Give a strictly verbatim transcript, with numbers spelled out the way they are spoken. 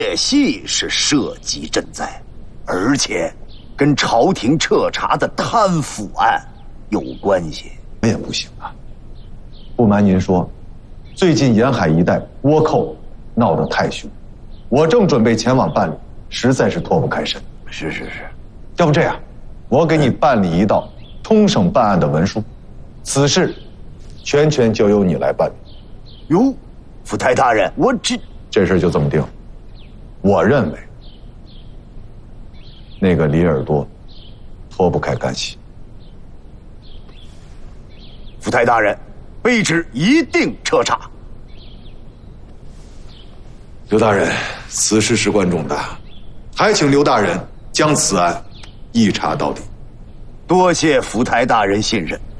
叶系是涉及赈灾，而且跟朝廷彻查的贪腐案有关系。 也不行啊！不瞒您说，最近沿海一带倭寇闹得太凶，我正准备前往办理，实在是脱不开身。 是是是， 要不这样，我给你办理一道通省办案的文书，此事全权就由你来办理。 哟，府台大人，我这这事就这么定。我认为那个李耳朵脱不开干系。 府台大人，卑职一定彻查。 刘大人，此事事关重大，还请刘大人将此案一查到底。 多谢府台大人信任。